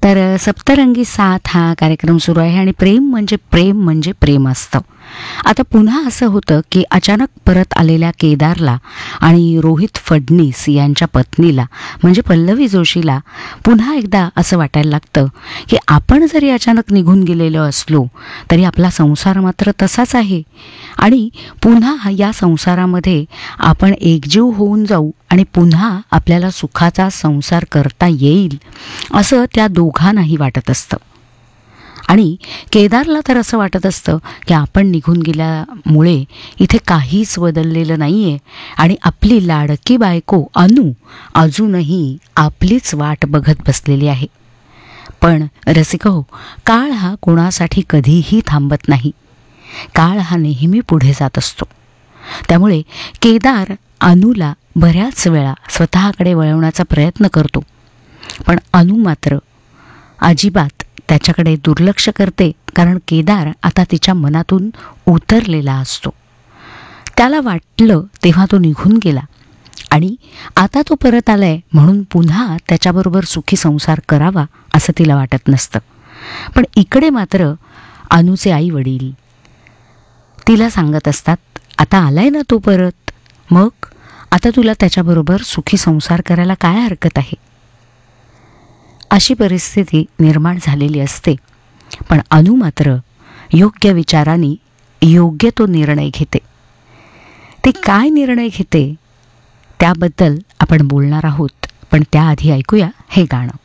तर सप्तरंगी साथ हा कार्यक्रम सुरू आहे आणि प्रेम म्हणजे प्रेम असतं. आता पुन्हा असं होतं की अचानक परत आलेल्या केदारला आणि रोहित फडणीस यांच्या पत्नीला म्हणजे पल्लवी जोशीला पुन्हा एकदा असं वाटायला लागतं की आपण जरी अचानक निघून गेलेलो असलो तरी आपला संसार मात्र तसाच आहे आणि पुन्हा या संसारामध्ये आपण एकजीव होऊन जाऊ आणि पुन्हा आपल्याला सुखाचा संसार करता येईल असं त्या दोघांनाही वाटत असतं. आणि केदारला तर असं वाटत असतं की आपण निघून गेल्यामुळे इथे काहीच बदललेलं नाही आहे आणि आपली लाडकी बायको अनु अजूनही आपलीच वाट बघत बसलेली आहे. पण रसिको, काळ हा कोणासाठी कधीही थांबत नाही. काळ हा नेहमी पुढे जात असतो. त्यामुळे केदार अनुला बऱ्याच वेळा स्वतःकडे वळवण्याचा प्रयत्न करतो, पण अनु मात्र अजिबात त्याच्याकडे दुर्लक्ष करते, कारण केदार आता तिच्या मनातून उतरलेला असतो. त्याला वाटलं तेव्हा तो निघून गेला आणि आता तो परत आलाय म्हणून पुन्हा त्याच्याबरोबर सुखी संसार करावा असं तिला वाटत नसतं. पण इकडे मात्र अनुचे आई वडील तिला सांगत असतात, आता आलाय ना तो परत, मग आता तुला त्याच्याबरोबर सुखी संसार करायला काय हरकत आहे. अशी परिस्थिती निर्माण झालेली असते. पण अनु मात्र योग्य विचाराने योग्य तो निर्णय घेते. ते काय निर्णय घेते त्याबद्दल आपण बोलणार आहोत, पण त्याआधी ऐकूया हे गाणं.